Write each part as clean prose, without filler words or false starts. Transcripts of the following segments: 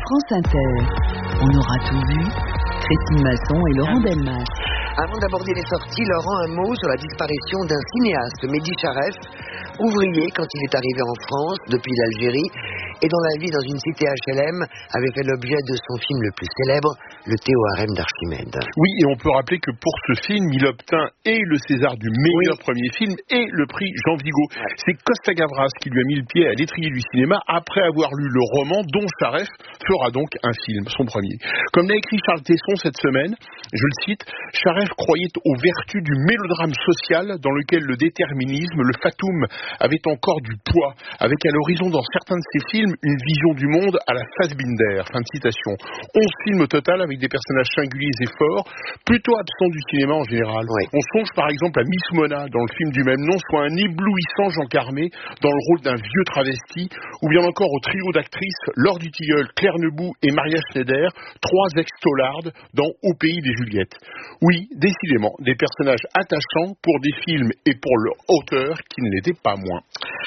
France Inter. On aura tout vu. Christine Masson et Laurent Delmas. Avant d'aborder les sorties, Laurent, un mot sur la disparition d'un cinéaste, Mehdi Charef, ouvrier quand il est arrivé en France depuis l'Algérie et dont la vie dans une cité HLM avait fait l'objet de son film le plus célèbre, le Théorème d'Archimède. Oui, et on peut rappeler que pour ce film, il obtint et le César du meilleur premier film et le prix Jean Vigo. Ouais. C'est Costa Gavras qui lui a mis le pied à l'étrier du cinéma après avoir lu le roman dont Charef fera donc un film, son premier. Comme l'a écrit Charles Tesson cette semaine, je le cite, Charef croyait aux vertus du mélodrame social dans lequel le déterminisme, le fatum, avait encore du poids, avec à l'horizon dans certains de ses films une vision du monde à la Fassbinder. Fin de citation. 11 films au total avec des personnages singuliers et forts, plutôt absents du cinéma en général. Oui. On songe par exemple à Miss Mona dans le film du même nom, soit un éblouissant Jean Carmé dans le rôle d'un vieux travesti, ou bien encore au trio d'actrices Laure Dutilleul, Claire Nebout et Maria Schneider, 3 ex-taulardes dans Au pays des Juliettes. Oui, décidément, des personnages attachants pour des films et pour leur auteur qui ne l'étaient pas moins.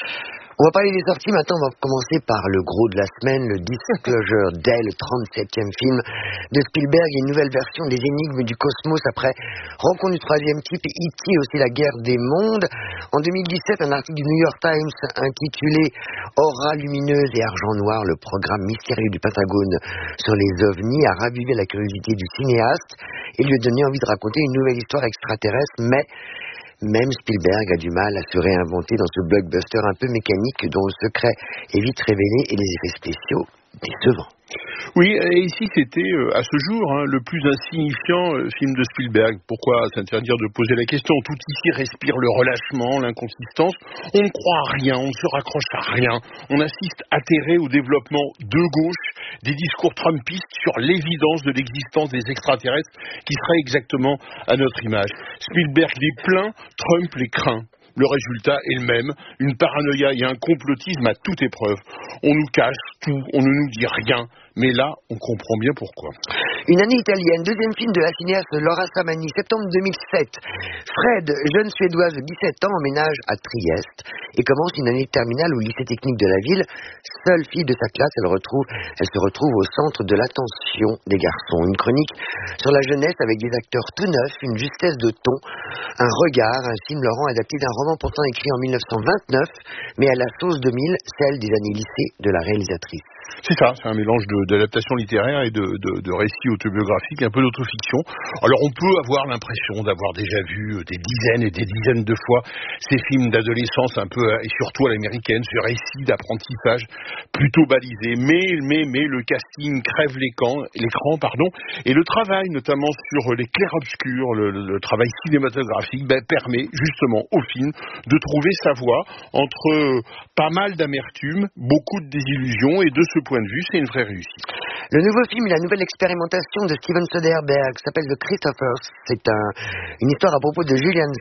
On va parler des sorties, maintenant on va commencer par le gros de la semaine, le Disclosure Day, le 37e film de Spielberg, et une nouvelle version des énigmes du cosmos après Rencontre du troisième type et E.T. aussi la guerre des mondes. En 2017, un article du New York Times intitulé Aura lumineuse et argent noir, le programme mystérieux du Pentagone sur les ovnis a ravivé la curiosité du cinéaste et lui a donné envie de raconter une nouvelle histoire extraterrestre, mais même Spielberg a du mal à se réinventer dans ce blockbuster un peu mécanique dont le secret est vite révélé et les effets spéciaux décevants. Oui, et ici c'était à ce jour le plus insignifiant film de Spielberg. Pourquoi s'interdire de poser la question? Tout ici respire le relâchement, l'inconsistance. On ne croit à rien, on ne se raccroche à rien. On assiste atterré au développement de gauche des discours trumpistes sur l'évidence de l'existence des extraterrestres qui seraient exactement à notre image. Spielberg les plaint, Trump les craint. Le résultat est le même, une paranoïa et un complotisme à toute épreuve. On nous cache tout, on ne nous dit rien, mais là, on comprend bien pourquoi. Une année italienne, deuxième film de la cinéaste Laura Samani, septembre 2007. Fred, jeune Suédoise de 17 ans, emménage à Trieste et commence une année terminale au lycée technique de la ville. Seule fille de sa classe, elle se retrouve au centre de l'attention des garçons. Une chronique sur la jeunesse avec des acteurs tout neufs, une justesse de ton, un regard, un film Laurent adapté d'un roman pourtant écrit en 1929, mais à la sauce 2000, celle des années lycée de la réalisatrice. C'est ça, c'est un mélange d'adaptation littéraire et de récits autobiographiques, un peu d'autofiction. Alors on peut avoir l'impression d'avoir déjà vu des dizaines et des dizaines de fois ces films d'adolescence un peu, et surtout à l'américaine, ce récit d'apprentissage plutôt balisé. Mais le casting crève l'écran, et le travail notamment sur les clairs-obscurs, le travail cinématographique, permet justement au film de trouver sa voie entre pas mal d'amertume, beaucoup de désillusions, et de ce point de vue, c'est une vraie réussite. Le nouveau film et la nouvelle expérimentation de Steven Soderbergh s'appelle The Christophers. C'est une histoire à propos de Julian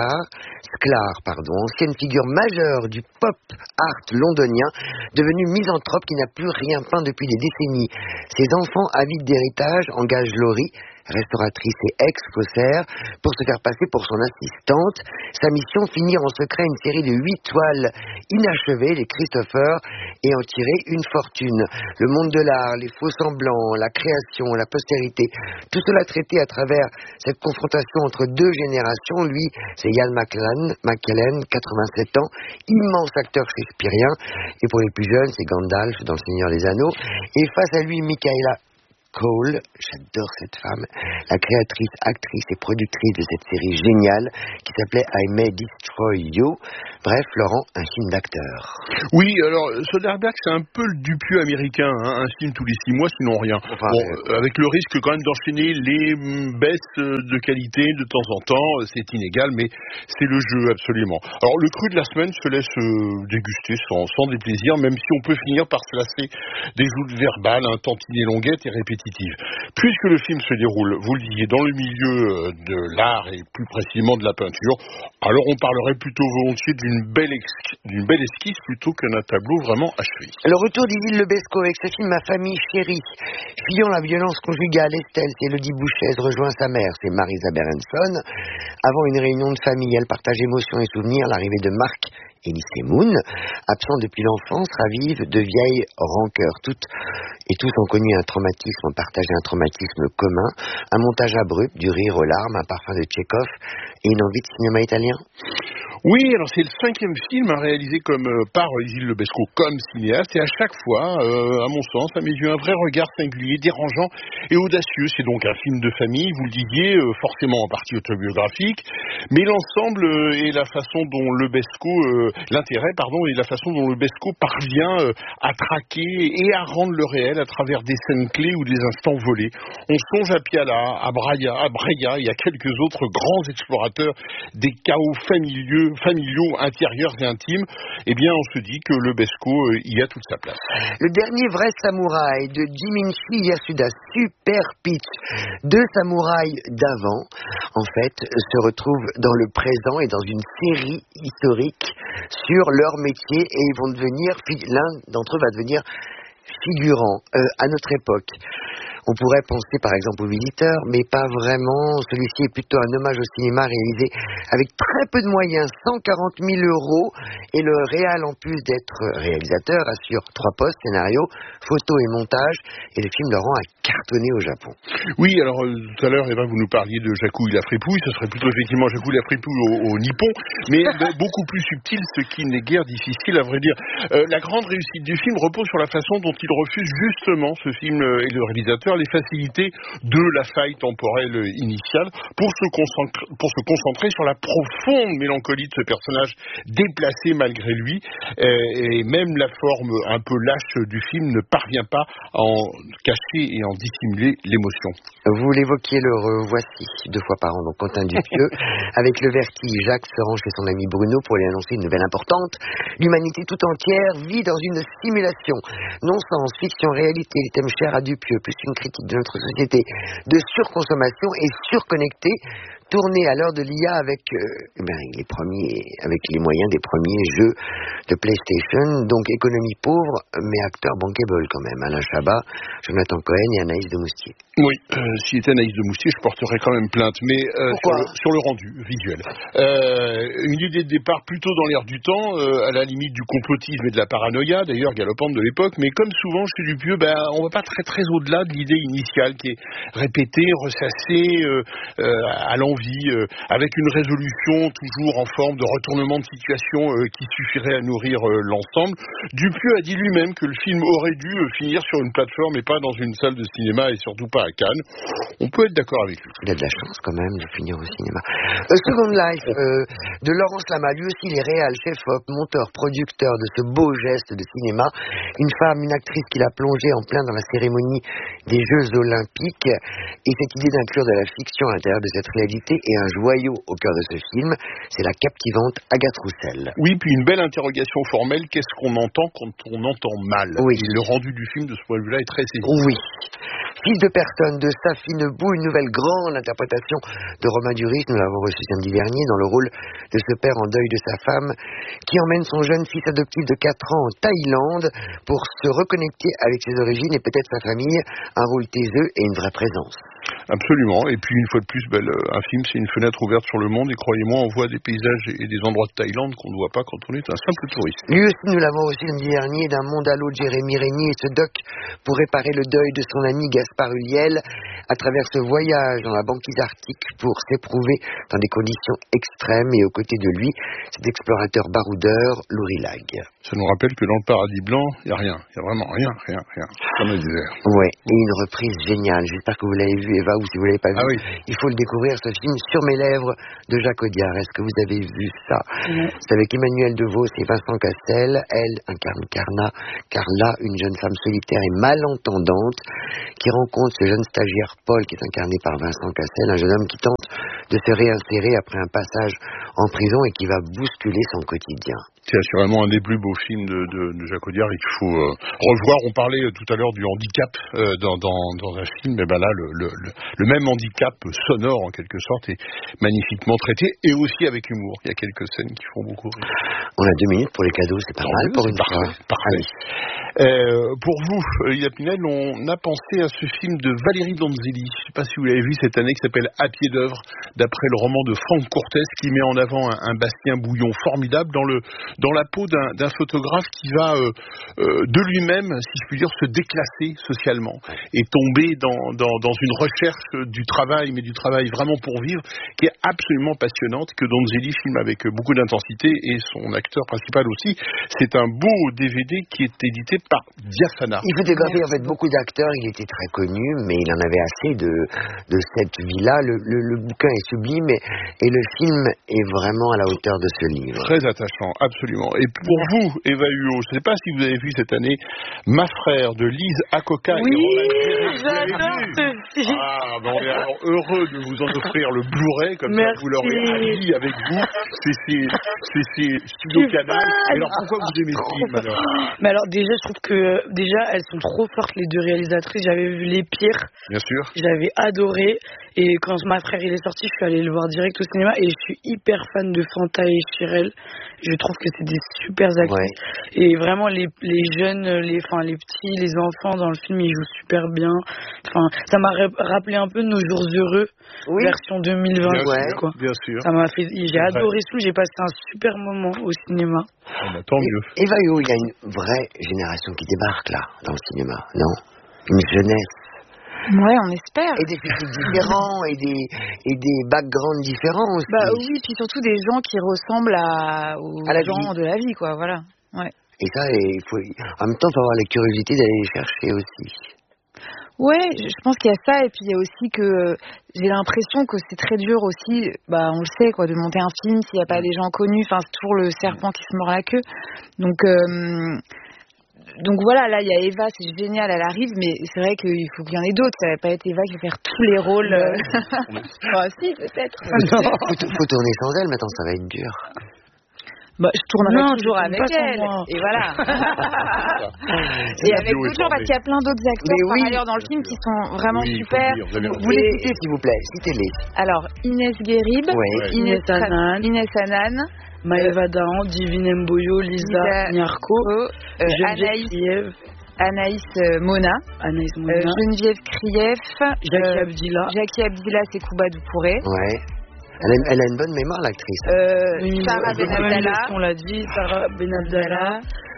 Sklar, ancienne figure majeure du pop art londonien, devenu misanthrope qui n'a plus rien peint depuis des décennies. Ses enfants avides d'héritage engagent Laurie, restauratrice et ex-faussaire, pour se faire passer pour son assistante. Sa mission, finir en secret une série de 8 toiles inachevées, les Christophers, et en tirer une fortune. Le monde de l'art, les faux semblants, la création, la postérité, tout cela traité à travers cette confrontation entre deux générations. Lui, c'est Ian McKellen, 87 ans, immense acteur shakespearien, et pour les plus jeunes, c'est Gandalf dans Le Seigneur des Anneaux, et face à lui, Michaela Cole, j'adore cette femme, la créatrice, actrice et productrice de cette série géniale qui s'appelait I May Destroy You. Bref, Laurent, un film d'acteur. Oui, alors Soderbergh, c'est un peu le Dupieux américain, un film tous les 6 mois, sinon rien. Avec le risque quand même d'enchaîner les baisses de qualité de temps en temps, c'est inégal, mais c'est le jeu absolument. Alors le cru de la semaine se laisse déguster sans déplaisir, même si on peut finir par se lasser des joutes verbales, tantinées longuettes et répétitives. Puisque le film se déroule, vous le disiez, dans le milieu de l'art et plus précisément de la peinture, alors on parlerait plutôt volontiers d'une belle esquisse plutôt qu'un tableau vraiment achevé. Le retour d'Yville Lebesco avec sa film Ma famille chérie. Fuyant la violence conjugale, Estelle, c'est Elodie Bouchez, rejoint sa mère, c'est Marisa Berenson. Avant une réunion de famille, elle partage émotions et souvenirs, l'arrivée de Marc Elise Moon. Absents depuis l'enfance, ravivent de vieilles rancœurs. Toutes et tous ont connu un traumatisme, ont partagé un traumatisme commun, un montage abrupt, du rire aux larmes, un parfum de Tchekhov et une envie de cinéma italien. Oui, alors c'est le 5e film réalisé par Isil Lebesco comme cinéaste, et à chaque fois, à mon sens, à mes yeux, un vrai regard singulier, dérangeant et audacieux. C'est donc un film de famille, vous le disiez, forcément en partie autobiographique, mais l'ensemble et la façon dont l'intérêt et la façon dont Lebesco parvient à traquer et à rendre le réel à travers des scènes clés ou des instants volés. On songe à Piala, à Breya et à quelques autres grands explorateurs des chaos familiaux, intérieurs et intimes. Eh bien, on se dit que Lebesco y a toute sa place. Le dernier vrai samouraï de Jimichi Yasuda, super pitch. 2 samouraïs d'avant, en fait, se retrouvent dans le présent et dans une série historique sur leur métier, et ils vont devenir, l'un d'entre eux va devenir figurant à notre époque. On pourrait penser par exemple aux Visiteurs, mais pas vraiment. Celui-ci est plutôt un hommage au cinéma réalisé avec très peu de moyens, 140 000 €, et le réal, en plus d'être réalisateur, assure 3 postes, scénario, photo et montage, et le film de rend a cartonné au Japon. Oui, alors tout à l'heure, Eva, vous nous parliez de Jacouille la fripouille, ce serait plutôt effectivement Jacouille la fripouille au nippon, mais beaucoup plus subtil, ce qui n'est guère difficile à vrai dire. La grande réussite du film repose sur la façon dont il refuse justement, ce film et le réalisateur, les facilités de la faille temporelle initiale pour se concentrer sur la profonde mélancolie de ce personnage déplacé malgré lui, et même la forme un peu lâche du film ne parvient pas à en cacher et en dissimuler l'émotion. Vous l'évoquiez, le revoici 2 fois par an, donc Quentin Dupieux. Avec le vertige, Jacques se rend chez son ami Bruno pour lui annoncer une nouvelle importante. L'humanité tout entière vit dans une simulation. Non-sens, fiction, réalité, les thèmes chers à Dupieux, plus une critique de notre société de surconsommation et surconnectée, tourné à l'heure de l'IA avec les moyens des premiers jeux de PlayStation, donc économie pauvre, mais acteur bankable quand même. Alain Chabat, Jonathan Cohen et Anaïs de Moustier. Oui, si était Anaïs de Moustier, je porterais quand même plainte, mais sur le rendu visuel. Une idée de départ plutôt dans l'air du temps, à la limite du complotisme et de la paranoïa, d'ailleurs galopante de l'époque, mais comme souvent chez Dupieux, on va pas très très au-delà de l'idée initiale qui est répétée, ressassée à l'envie, avec une résolution toujours en forme de retournement de situation qui suffirait à nourrir l'ensemble. Dupieux a dit lui-même que le film aurait dû finir sur une plateforme et pas dans une salle de cinéma, et surtout pas à Cannes. On peut être d'accord avec lui. Il a de la chance quand même de finir au cinéma. Second Life de Laurence Lama, lui aussi il est réal, chef-op, monteur, producteur de ce beau geste de cinéma. Une femme, une actrice qui l'a plongé en plein dans la cérémonie des Jeux Olympiques, et cette idée d'inclure de la fiction à l'intérieur de cette réalité est un joyau au cœur de ce film. C'est la captivante Agathe Roussel. Oui, puis une belle interrogation formelle, qu'est-ce qu'on entend quand on entend mal? Oui. Et le rendu du film de ce point de vue-là est très saisi. Oui. Fils de personne de Safi Nebou, une nouvelle grande interprétation de Romain Duris. Nous l'avons reçu samedi dernier dans le rôle de ce père en deuil de sa femme qui emmène son jeune fils adoptif de 4 ans en Thaïlande pour se reconnecter avec ses origines et peut-être sa famille. Un rôle taiseux et une vraie présence. Absolument, et puis une fois de plus, un film c'est une fenêtre ouverte sur le monde, et croyez-moi, on voit des paysages et des endroits de Thaïlande qu'on ne voit pas quand on est un simple touriste. Lui aussi, nous l'avons reçu samedi dernier d'un monde à l'autre, Jérémy Régnier, et ce doc pour réparer le deuil de son ami Gaspard Ulliel à travers ce voyage dans la banquise arctique pour s'éprouver dans des conditions extrêmes, et aux côtés de lui, cet explorateur baroudeur, Lourilag. Ça nous rappelle que dans le paradis blanc, il n'y a rien, il n'y a vraiment rien, comme le désert. Ouais, et une reprise géniale, j'espère que vous l'avez vu, Eva, ou si vous ne l'avez pas vu, oui. Il faut le découvrir, ce film Sur mes lèvres de Jacques Audiard. Est-ce que vous avez vu ça? C'est avec Emmanuel Devos et Vincent Cassel. Elle incarne Carla, une jeune femme solitaire et malentendante qui rencontre ce jeune stagiaire Paul qui est incarné par Vincent Cassel, un jeune homme qui tente de se réinsérer après un passage en prison et qui va bousculer son quotidien. C'est assurément un des plus beaux films de Jacques Audiard et qu'il faut revoir. On parlait tout à l'heure du handicap dans un film, et là le même handicap sonore en quelque sorte est magnifiquement traité et aussi avec humour. Il y a quelques scènes qui font beaucoup rire. On a 2 minutes pour les cadeaux, c'est pas mal pour une fois. Parfait. Pour vous, Ida Pinel, on a pensé à ce film de Valérie Donzelli. Je ne sais pas si vous l'avez vu cette année, qui s'appelle À pied d'œuvre, d'après le roman de Franck Cortès, qui met en avant un Bastien Bouillon formidable dans la peau d'un photographe qui va de lui-même, si je puis dire, se déclasser socialement et tomber dans une recherche du travail, mais du travail vraiment pour vivre, qui est absolument passionnante, que Donzelli filme avec beaucoup d'intensité et son acteur principal aussi. C'est un beau DVD qui est édité par Diaphana. Il photographiait en fait beaucoup d'acteurs, il était très connu, mais il en avait assez de cette vie-là. Le bouquin est sublime et le film est vraiment à la hauteur de ce livre. Très attachant, absolument. Et pour vous, Eva Huot, je ne sais pas si vous avez vu cette année Ma frère de Lise Akoka. Oui, j'adore ce film. Ah, bon, on est alors heureux de vous en offrir le Blu-ray, comme ça vous l'aurez acquis avec vous. C'est Studio Canal. Et alors pourquoi vous aimez ce film alors? Mais alors déjà, je trouve que elles sont trop fortes les deux réalisatrices. J'avais vu Les Pires. Bien sûr. J'avais adoré. Et quand Ma frère il est sorti, je suis allée le voir direct au cinéma et je suis hyper fan de Fanta et Chirel. Je trouve que c'est des super actrices. Ouais. Et vraiment les jeunes, les petits, les enfants dans le film, ils jouent super bien. Enfin, ça m'a rappelé un peu Nos jours heureux, version 2020. Bien sûr. Ça m'a fait. J'ai adoré ce film. J'ai passé un super moment au cinéma. Tant mieux. Eva Huot, il y a une vraie génération qui débarque là dans le cinéma, non? Une jeunesse. Ouais, on espère. Et des publics différents et des backgrounds différents aussi. Bah oui, puis surtout des gens qui ressemblent aux gens de la vie, quoi, voilà. Ouais. Et ça, en même temps, il faut avoir la curiosité d'aller les chercher aussi. Ouais, je pense qu'il y a ça, et puis il y a aussi que j'ai l'impression que c'est très dur aussi, on le sait, quoi, de monter un film s'il n'y a pas des gens connus, enfin, c'est toujours le serpent qui se mord la queue. Donc voilà, là il y a Eva, c'est génial, elle arrive, mais c'est vrai qu'il faut qu'il y en ait d'autres. Ça va pas être Eva qui va faire tous les rôles. Si, peut-être. Faut tourner sans elle maintenant, ça va être dur. Je tournerai toujours avec elle. Et voilà. Et avec d'autres gens, parce qu'il y a plein d'autres acteurs par ailleurs dans le film qui sont vraiment super. Vous les citez, s'il vous plaît, citez-les. Alors, Inès Guérib, Inès Hanan, Maëva Dahan, Divine Mboyo, Lisa Niarko, Anaïs Mona, Geneviève Krief, Jackie Abdillah, c'est Kouba Doucouré. Ouais. Elle a une bonne mémoire, l'actrice. Sarah Benabdallah. On l'a dit, Sarah Benabdallah.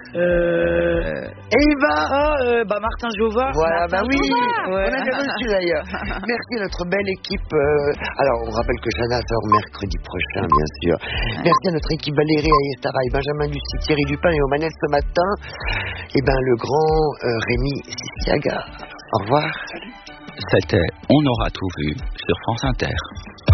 Eva Martin Jova. Voilà, oui, on avait reçu d'ailleurs. Merci à notre belle équipe. Alors, on rappelle que Jana sort mercredi prochain, bien sûr. Merci à notre équipe Valérie Ayestara et Benjamin Lucie, Thierry Dupin et Omanel ce matin. Et le grand Rémi Sissiaga. Au revoir. C'était On aura tout vu sur France Inter.